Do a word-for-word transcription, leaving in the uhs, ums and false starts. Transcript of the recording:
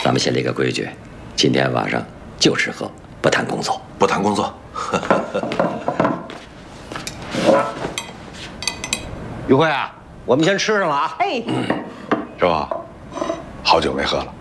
咱们写了一个规矩，今天晚上就吃喝，不谈工作， 不谈工作。 于慧啊，我们先吃上了啊。 哎， 是吧？好久没喝了。